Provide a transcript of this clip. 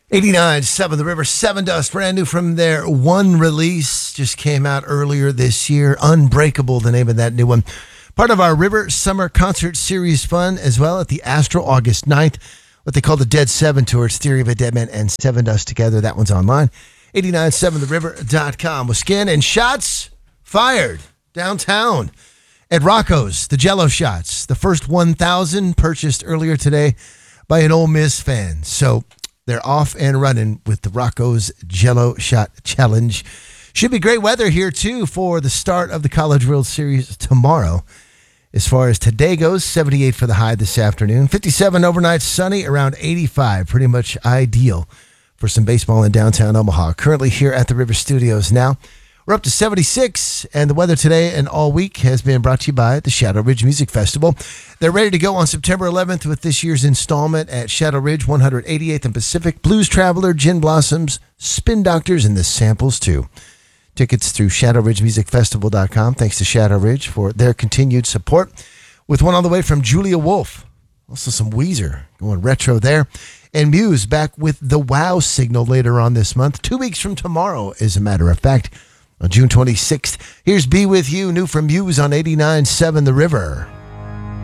89.7 The River, Seven Dust, brand new from their one release. Just came out earlier this year. Unbreakable, the name of that new one. Part of our River Summer Concert Series fun as well at the Astro August 9th. What they call the Dead Seven Tour. It's Theory of a Dead Man and Seven Dust together. That one's online. 897theriver.com with Skin and Shots Fired downtown at Rocco's. The Jello Shots. The first 1,000 purchased earlier today by an Ole Miss fan. So they're off and running with the Rocco's Jello Shot Challenge. Should be great weather here, too, for the start of the College World Series tomorrow. As far as today goes, 78 for the high this afternoon. 57 overnight, sunny, around 85. Pretty much ideal for some baseball in downtown Omaha. Currently here at the River Studios now. We're up to 76, and the weather today and all week has been brought to you by the Shadow Ridge Music Festival. They're ready to go on September 11th with this year's installment at Shadow Ridge, 188th and Pacific. Blues Traveler, Gin Blossoms, Spin Doctors, and the Samples, too. Tickets through ShadowRidgeMusicFestival.com. Thanks to Shadow Ridge for their continued support. With one all the way from Julia Wolf. Also some Weezer going retro there. And Muse back with the Wow Signal later on this month. 2 weeks from tomorrow, as a matter of fact. On June 26th, here's Be With You, new from Muse on 89.7 The River.